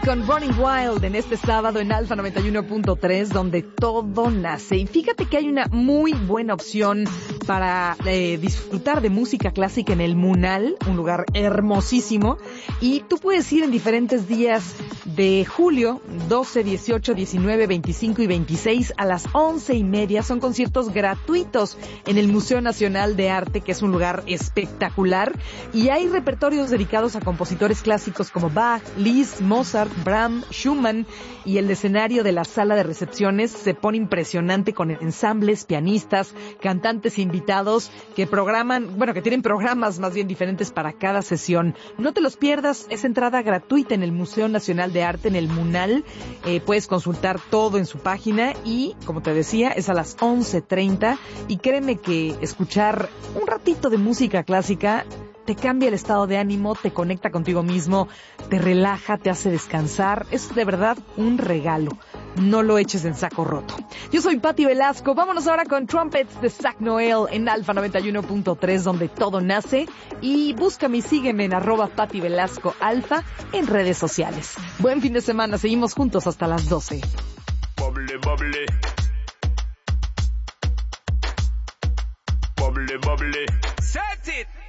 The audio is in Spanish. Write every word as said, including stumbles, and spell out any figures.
con Running Wild en este sábado en Alfa noventa y uno punto tres, donde todo nace. Y fíjate que hay una muy buena opción para eh, disfrutar de música clásica en el Munal, un lugar hermosísimo. Y tú puedes ir en diferentes días de julio, doce, dieciocho, diecinueve, veinticinco y veintiséis a las once y media. Son conciertos gratuitos en el Museo Nacional de Arte, que es un lugar espectacular. Y hay repertorios dedicados a compositores clásicos como Bach, Liszt, Mozart, Brahms, Schumann, y el escenario de la sala de recepciones se pone impresionante con ensambles, pianistas, cantantes invitados que programan, bueno, que tienen programas más bien diferentes para cada sesión. No te los pierdas, es entrada gratuita en el Museo Nacional de Arte, en el Munal. Eh, puedes consultar todo en su página y, como te decía, es a las once treinta, y créeme que escuchar un ratito de música clásica te cambia el estado de ánimo, te conecta contigo mismo, te relaja, te hace descansar. Es de verdad un regalo. No lo eches en saco roto. Yo soy Patti Velasco. Vámonos ahora con Trumpets de Zach Noel en Alfa noventa y uno punto tres, donde todo nace. Y búscame y sígueme en arroba Patti Velasco Alfa en redes sociales. Buen fin de semana. Seguimos juntos hasta las doce. Bubbly, bubbly. Bubbly, bubbly. Set it!